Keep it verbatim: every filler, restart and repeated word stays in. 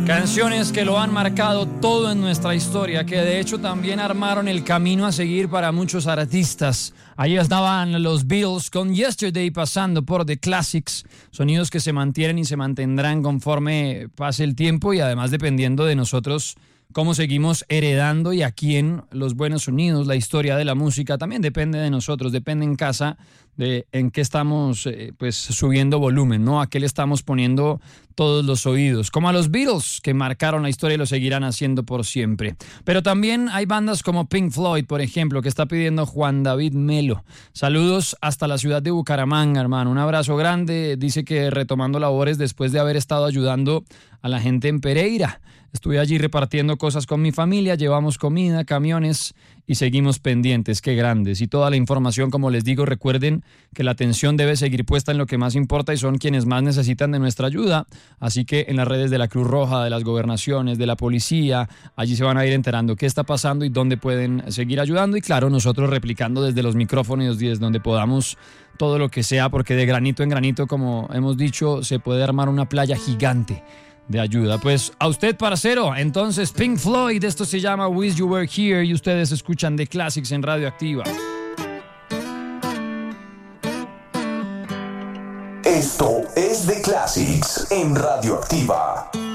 Canciones que lo han marcado todo en nuestra historia, que de hecho también armaron el camino a seguir para muchos artistas. Ahí estaban los Beatles con Yesterday pasando por The Classics, sonidos que se mantienen y se mantendrán conforme pase el tiempo y además dependiendo de nosotros cómo seguimos heredando y a quién los buenos sonidos, la historia de la música también depende de nosotros, depende en casa de en qué estamos eh, pues subiendo volumen, ¿no? A qué le estamos poniendo todos los oídos, como a los Beatles que marcaron la historia y lo seguirán haciendo por siempre. Pero también hay bandas como Pink Floyd, por ejemplo, que está pidiendo Juan David Melo. Saludos hasta la ciudad de Bucaramanga, hermano. Un abrazo grande. Dice que retomando labores después de haber estado ayudando a la gente en Pereira. Estuve allí repartiendo cosas con mi familia, llevamos comida, camiones y seguimos pendientes. Qué grandes. Y toda la información, como les digo, recuerden que la atención debe seguir puesta en lo que más importa y son quienes más necesitan de nuestra ayuda. Así que en las redes de la Cruz Roja, de las gobernaciones, de la policía, allí se van a ir enterando qué está pasando y dónde pueden seguir ayudando. Y claro, nosotros replicando desde los micrófonos y desde donde podamos todo lo que sea, porque de granito en granito, como hemos dicho, se puede armar una playa gigante de ayuda. Pues a usted, parcero. Entonces, Pink Floyd, esto se llama Wish You Were Here y ustedes escuchan The Classics en Radioactiva. Esto es The Classics en Radioactiva.